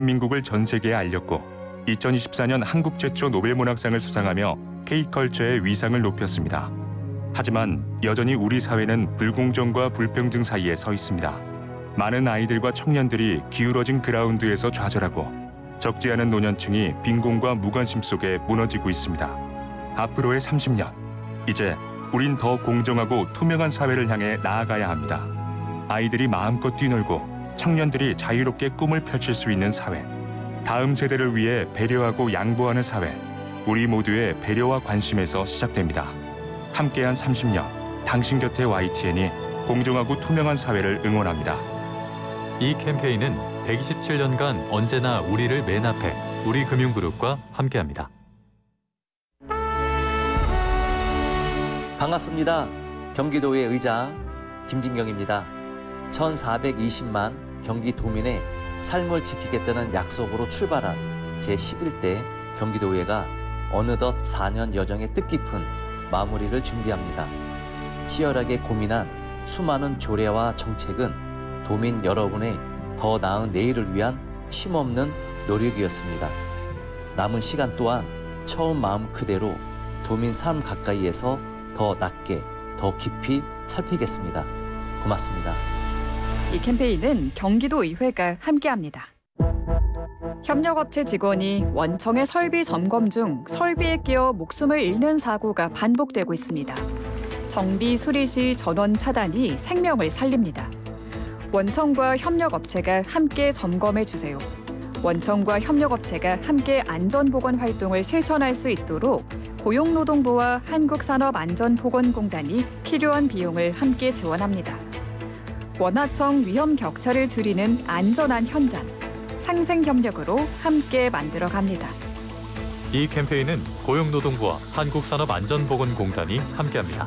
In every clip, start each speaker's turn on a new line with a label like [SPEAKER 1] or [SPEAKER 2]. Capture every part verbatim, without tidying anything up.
[SPEAKER 1] 민국을 전 세계에 알렸고 이천이십사 년 한국 최초 노벨문학상을 수상하며 K컬처의 위상을 높였습니다. 하지만 여전히 우리 사회는 불공정과 불평등 사이에 서 있습니다. 많은 아이들과 청년들이 기울어진 그라운드에서 좌절하고 적지 않은 노년층이 빈곤과 무관심 속에 무너지고 있습니다. 앞으로의 삼십 년, 이제 우린 더 공정하고 투명한 사회를 향해 나아가야 합니다. 아이들이 마음껏 뛰놀고 청년들이 자유롭게 꿈을 펼칠 수 있는 사회, 다음 세대를 위해 배려하고 양보하는 사회, 우리 모두의 배려와 관심에서 시작됩니다. 함께한 삼십 년, 당신 곁에 와이티엔이 공정하고 투명한 사회를 응원합니다.
[SPEAKER 2] 이 캠페인은 백이십칠 년간 언제나 우리를 맨 앞에 우리금융그룹과 함께합니다.
[SPEAKER 3] 반갑습니다. 경기도의 의장 김진경입니다. 천사백이십만 경기도민의 삶을 지키겠다는 약속으로 출발한 제십일 대 경기도의회가 어느덧 사 년 여정의 뜻깊은 마무리를 준비합니다. 치열하게 고민한 수많은 조례와 정책은 도민 여러분의 더 나은 내일을 위한 쉼없는 노력이었습니다. 남은 시간 또한 처음 마음 그대로 도민 삶 가까이에서 더 낮게, 더 깊이 살피겠습니다. 고맙습니다.
[SPEAKER 4] 이 캠페인은 경기도의회가 함께합니다. 협력업체 직원이 원청의 설비 점검 중 설비에 끼어 목숨을 잃는 사고가 반복되고 있습니다. 정비 수리 시 전원 차단이 생명을 살립니다. 원청과 협력업체가 함께 점검해 주세요. 원청과 협력업체가 함께 안전보건 활동을 실천할 수 있도록 고용노동부와 한국산업안전보건공단이 필요한 비용을 함께 지원합니다. 원하청 위험 격차를 줄이는 안전한 현장, 상생협력으로 함께 만들어갑니다.
[SPEAKER 2] 이 캠페인은 고용노동부와 한국산업안전보건공단이 함께합니다.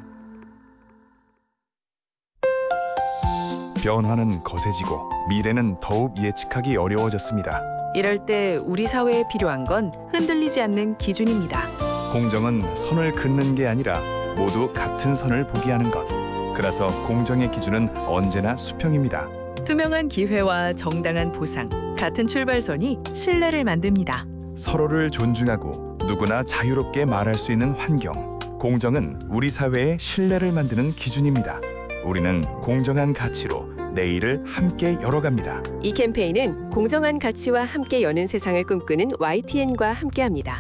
[SPEAKER 5] 변화는 거세지고 미래는 더욱 예측하기 어려워졌습니다.
[SPEAKER 6] 이럴 때 우리 사회에 필요한 건 흔들리지 않는 기준입니다.
[SPEAKER 5] 공정은 선을 긋는 게 아니라 모두 같은 선을 보게 하는 것. 그래서 공정의 기준은 언제나 수평입니다.
[SPEAKER 6] 투명한 기회와 정당한 보상, 같은 출발선이 신뢰를 만듭니다.
[SPEAKER 5] 서로를 존중하고 누구나 자유롭게 말할 수 있는 환경. 공정은 우리 사회의 신뢰를 만드는 기준입니다. 우리는 공정한 가치로 내일을 함께 열어갑니다.
[SPEAKER 7] 이 캠페인은 공정한 가치와 함께 여는 세상을 꿈꾸는 와이티엔과 함께합니다.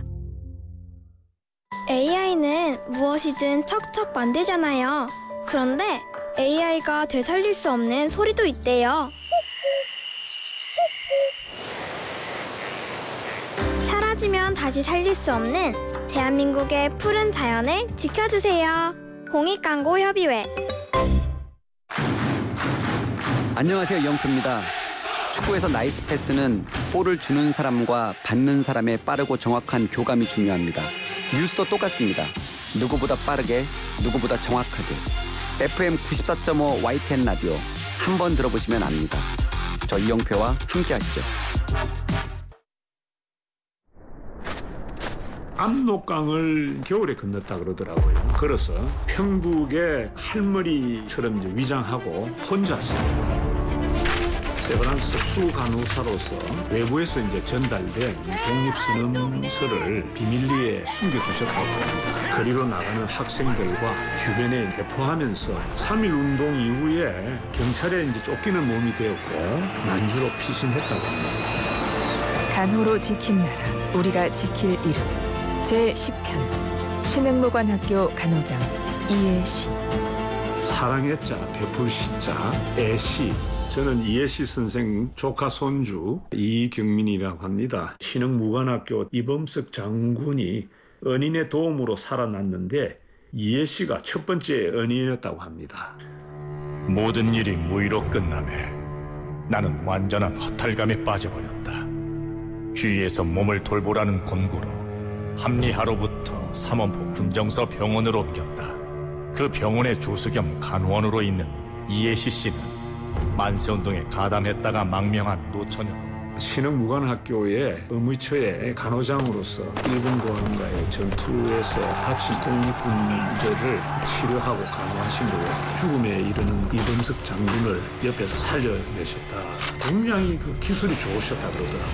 [SPEAKER 8] 에이아이는 무엇이든 척척 만들잖아요. 그런데 에이아이가 되살릴 수 없는 소리도 있대요. 사라지면 다시 살릴 수 없는 대한민국의 푸른 자연을 지켜주세요. 공익광고협의회.
[SPEAKER 9] 안녕하세요, 이영표입니다. 축구에서 나이스 패스는 볼을 주는 사람과 받는 사람의 빠르고 정확한 교감이 중요합니다. 뉴스도 똑같습니다. 누구보다 빠르게, 누구보다 정확하게. 에프엠 구십사 점 오 와이티엔 라디오 한번 들어보시면 압니다. 저 이영표와 함께 하시죠.
[SPEAKER 10] 압록강을 겨울에 건넜다 그러더라고요. 걸어서 평북의 할머니처럼 이제 위장하고 혼자서 세브란스 수간호사로서 외부에서 이제 전달된 독립선언서를 비밀리에 숨겨두셨다고 합니다. 거리로 나가는 학생들과 주변에 대포하면서 삼일 운동 이후에 경찰에 이제 쫓기는 몸이 되었고 난주로 피신했다고 합니다.
[SPEAKER 6] 간호로 지킨 나라, 우리가 지킬 이름. 제십 편 신흥무관학교 간호장 이예시.
[SPEAKER 10] 사랑의 자, 베풀 시자, 애시. 저는 이예시 선생 조카 손주 이경민이라고 합니다. 신흥무관학교 이범석 장군이 은인의 도움으로 살아났는데 이예시가 첫 번째 은인이었다고 합니다.
[SPEAKER 11] 모든 일이 무의로 끝나매 나는 완전한 허탈감에 빠져버렸다. 주위에서 몸을 돌보라는 권고로 합리하로부터 삼원포 군정서 병원으로 옮겼다. 그 병원의 조수 겸 간호원으로 있는 이예시 씨는 만세운동에 가담했다가 망명한 노처녀로
[SPEAKER 10] 신흥무관학교의 어무처의 간호장으로서 일본군과의 전투에서 다친 독립군들을 치료하고 간호하신 거고 죽음에 이르는 이범석 장군을 옆에서 살려내셨다. 굉장히 그 기술이 좋으셨다 그러더라고요.